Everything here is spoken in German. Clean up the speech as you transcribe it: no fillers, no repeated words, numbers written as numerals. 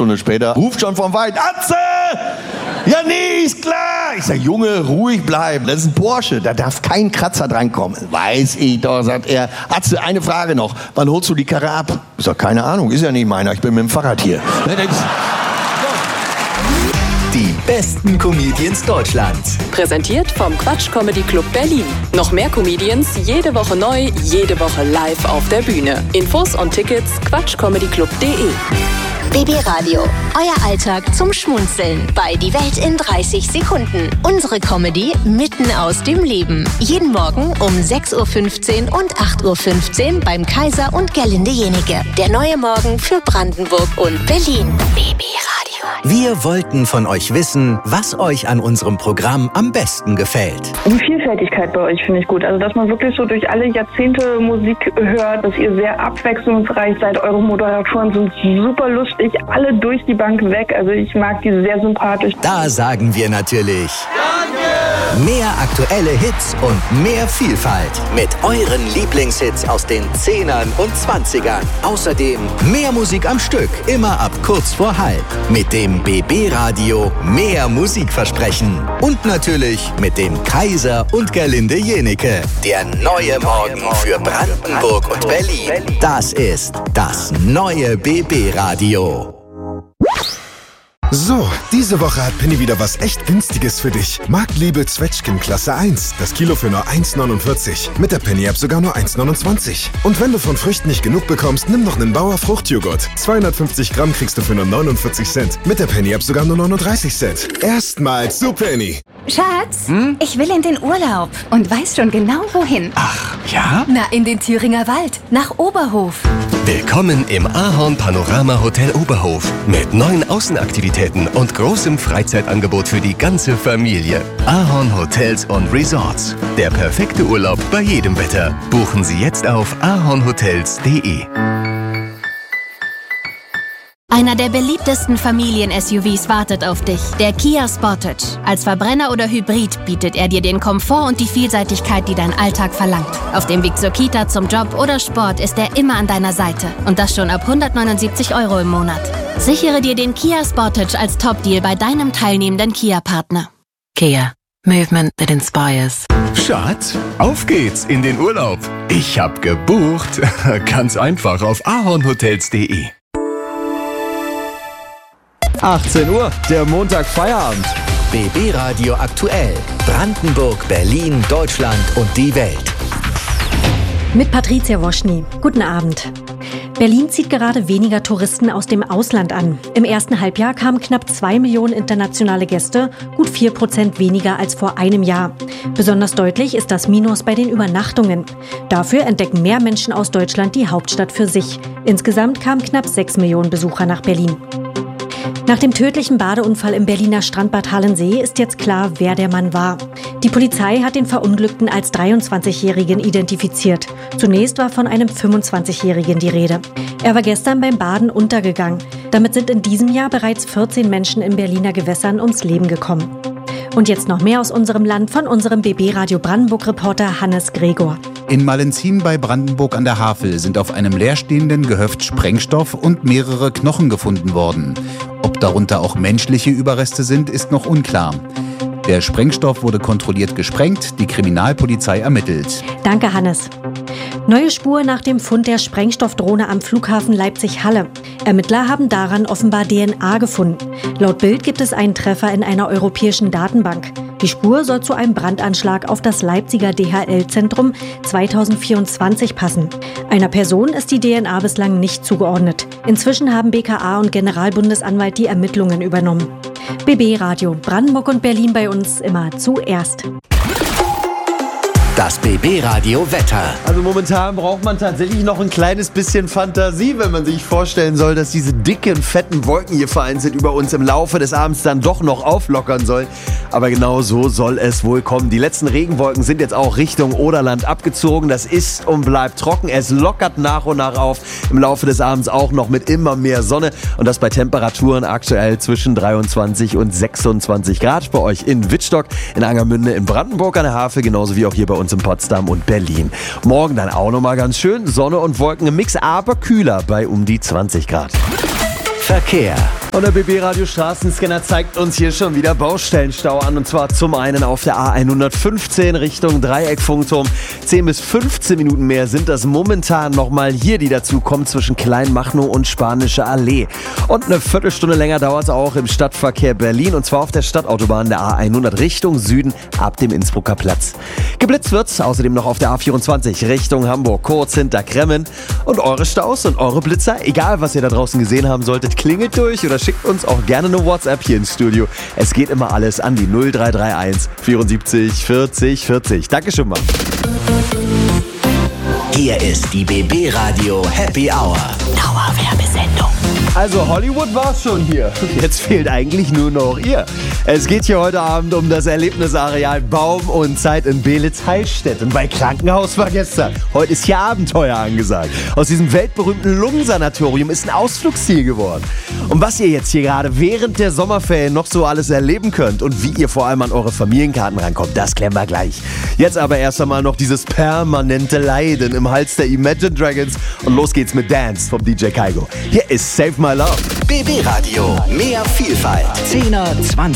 Stunde später ruft schon vom Wald: Atze! Ja, nee, ist klar. Ich sag: Junge, ruhig bleiben. Das ist ein Porsche, da darf kein Kratzer drankommen. Weiß ich doch, sagt er. Atze, eine Frage noch. Wann holst du die Karre ab? Ich sag: keine Ahnung, ist ja nicht meiner. Ich bin mit dem Fahrrad hier. Die besten Comedians Deutschlands. Präsentiert vom Quatsch Comedy Club Berlin. Noch mehr Comedians, jede Woche neu, jede Woche live auf der Bühne. Infos und Tickets quatschcomedyclub.de. BB Radio. Euer Alltag zum Schmunzeln bei Die Welt in 30 Sekunden. Unsere Comedy mitten aus dem Leben. Jeden Morgen um 6.15 Uhr und 8.15 Uhr beim Kaiser und Gerlinde Jenike. Der neue Morgen für Brandenburg und Berlin. BB Radio. Wir wollten von euch wissen, was euch an unserem Programm am besten gefällt. Die Vielfältigkeit bei euch finde ich gut. Also, dass man wirklich so durch alle Jahrzehnte Musik hört, dass ihr sehr abwechslungsreich seid. Eure Moderatoren sind super lustig, alle durch die Bank weg. Also, ich mag die sehr sympathisch. Da sagen wir natürlich: Danke! Mehr aktuelle Hits und mehr Vielfalt mit euren Lieblingshits aus den 10ern und 20ern. Außerdem mehr Musik am Stück, immer ab kurz vor halb. Mit dem BB Radio mehr Musikversprechen. Und natürlich mit dem Kaiser und Gerlinde Jenike. Der neue Morgen für Brandenburg und Berlin. Das ist das neue BB Radio. So, diese Woche hat Penny wieder was echt Günstiges für dich. Marktliebe Zwetschgen Klasse 1. Das Kilo für nur 1,49. Mit der Penny-App sogar nur 1,29. Und wenn du von Früchten nicht genug bekommst, nimm noch einen Bauer Fruchtjoghurt. 250 Gramm kriegst du für nur 49 Cent. Mit der Penny-App sogar nur 39 Cent. Erstmals zu Penny. Schatz, ich will in den Urlaub und weiß schon genau wohin. Ach, ja? Na, in den Thüringer Wald, nach Oberhof. Willkommen im Ahorn Panorama Hotel Oberhof mit 9 Außenaktivitäten und großem Freizeitangebot für die ganze Familie. Ahorn Hotels und Resorts. Der perfekte Urlaub bei jedem Wetter. Buchen Sie jetzt auf ahornhotels.de. Einer der beliebtesten Familien-SUVs wartet auf dich, der Kia Sportage. Als Verbrenner oder Hybrid bietet er dir den Komfort und die Vielseitigkeit, die dein Alltag verlangt. Auf dem Weg zur Kita, zum Job oder Sport ist er immer an deiner Seite. Und das schon ab 179 € im Monat. Sichere dir den Kia Sportage als Top-Deal bei deinem teilnehmenden Kia-Partner. Kia. Movement that inspires. Schatz, auf geht's in den Urlaub. Ich hab gebucht. Ganz einfach auf ahornhotels.de. 18 Uhr, der Montag Feierabend. BB Radio aktuell. Brandenburg, Berlin, Deutschland und die Welt. Mit Patricia Woschny. Guten Abend. Berlin zieht gerade weniger Touristen aus dem Ausland an. Im ersten Halbjahr kamen knapp 2 Millionen internationale Gäste, gut 4% weniger als vor einem Jahr. Besonders deutlich ist das Minus bei den Übernachtungen. Dafür entdecken mehr Menschen aus Deutschland die Hauptstadt für sich. Insgesamt kamen knapp 6 Millionen Besucher nach Berlin. Nach dem tödlichen Badeunfall im Berliner Strandbad Halensee ist jetzt klar, wer der Mann war. Die Polizei hat den Verunglückten als 23-Jährigen identifiziert. Zunächst war von einem 25-Jährigen die Rede. Er war gestern beim Baden untergegangen. Damit sind in diesem Jahr bereits 14 Menschen in Berliner Gewässern ums Leben gekommen. Und jetzt noch mehr aus unserem Land von unserem BB Radio Brandenburg-Reporter Hannes Gregor. In Malenzin bei Brandenburg an der Havel sind auf einem leerstehenden Gehöft Sprengstoff und mehrere Knochen gefunden worden. Ob darunter auch menschliche Überreste sind, ist noch unklar. Der Sprengstoff wurde kontrolliert gesprengt, die Kriminalpolizei ermittelt. Danke, Hannes. Neue Spur nach dem Fund der Sprengstoffdrohne am Flughafen Leipzig-Halle. Ermittler haben daran offenbar DNA gefunden. Laut Bild gibt es einen Treffer in einer europäischen Datenbank. Die Spur soll zu einem Brandanschlag auf das Leipziger DHL-Zentrum 2024 passen. Einer Person ist die DNA bislang nicht zugeordnet. Inzwischen haben BKA und Generalbundesanwalt die Ermittlungen übernommen. BB Radio, Brandenburg und Berlin bei uns immer zuerst. Das BB Radio Wetter. Also momentan braucht man tatsächlich noch ein kleines bisschen Fantasie, wenn man sich vorstellen soll, dass diese dicken, fetten Wolken hier vereinzelt über uns im Laufe des Abends dann doch noch auflockern sollen. Aber genau so soll es wohl kommen. Die letzten Regenwolken sind jetzt auch Richtung Oderland abgezogen. Das ist und bleibt trocken. Es lockert nach und nach auf. Im Laufe des Abends auch noch mit immer mehr Sonne. Und das bei Temperaturen aktuell zwischen 23 und 26 Grad. Bei euch in Wittstock, in Angermünde, in Brandenburg an der Havel, genauso wie auch hier bei uns in Potsdam und Berlin. Morgen dann auch nochmal ganz schön. Sonne und Wolken im Mix, aber kühler bei um die 20 Grad. Verkehr. Und der BB-Radio Straßenscanner zeigt uns hier schon wieder Baustellenstau an. Und zwar zum einen auf der A115 Richtung Dreieckfunkturm. 10 bis 15 Minuten mehr sind das momentan nochmal hier, die dazu kommen zwischen Kleinmachnow und Spanische Allee. Und eine Viertelstunde länger dauert es auch im Stadtverkehr Berlin. Und zwar auf der Stadtautobahn der A100 Richtung Süden ab dem Innsbrucker Platz. Geblitzt wird's außerdem noch auf der A24 Richtung Hamburg, kurz hinter Kremmen. Und eure Staus und eure Blitzer, egal was ihr da draußen gesehen haben solltet, klingelt durch oder schickt uns auch gerne eine WhatsApp hier ins Studio. Es geht immer alles an die 0331 74 40 40. Danke schon mal. Hier ist die BB-Radio Happy Hour. Dauerwerbesendung. Also Hollywood war's schon hier. Jetzt fehlt eigentlich nur noch ihr. Es geht hier heute Abend um das Erlebnisareal Baum und Zeit in Beelitz-Heilstätten. Bei Krankenhaus war gestern. Heute ist hier Abenteuer angesagt. Aus diesem weltberühmten Lungensanatorium ist ein Ausflugsziel geworden. Und was ihr jetzt hier gerade während der Sommerferien noch so alles erleben könnt und wie ihr vor allem an eure Familienkarten rankommt, das klären wir gleich. Jetzt aber erst einmal noch dieses permanente Leiden im Hals der Imagine Dragons. Und los geht's mit Dance vom DJ Kaigo. Hier ist Save My Love. BB Radio. Mehr Vielfalt. 10er, 20